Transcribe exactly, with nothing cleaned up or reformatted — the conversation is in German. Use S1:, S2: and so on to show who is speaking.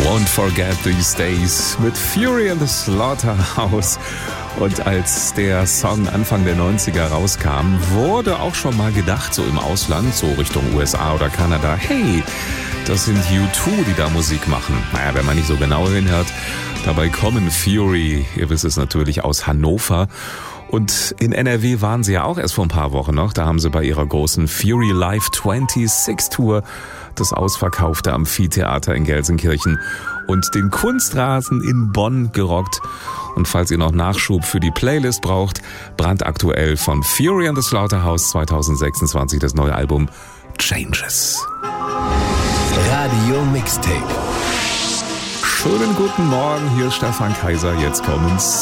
S1: Won't Forget These Days mit Fury in the Slaughterhouse. Und als der Song Anfang der neunziger rauskam, wurde auch schon mal gedacht, so im Ausland, so Richtung U S A oder Kanada, hey, das sind U zwei, die da Musik machen. Naja, wenn man nicht so genau hinhört, dabei kommen Fury, ihr wisst es natürlich, aus Hannover. Und in N R W waren sie ja auch erst vor ein paar Wochen noch. Da haben sie bei ihrer großen Fury Live sechsundzwanzig Tour das ausverkaufte Amphitheater in Gelsenkirchen und den Kunstrasen in Bonn gerockt. Und falls ihr noch Nachschub für die Playlist braucht, brandaktuell von Fury and the Slaughterhouse zwanzig sechsundzwanzig das neue Album Changes.
S2: Radio Mixtape.
S1: Schönen guten Morgen, hier ist Stefan Kaiser, jetzt kommen's